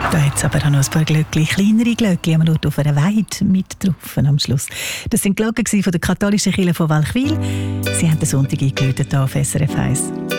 Da hat es aber auch noch ein paar Glöckchen, kleinere Glöckchen, man schaut auf einer Weide mit drauf am Schluss. Das sind Glocken von der katholischen Kirche von Walchwil. Sie haben den Sonntag eingeläutet hier auf SRF 1.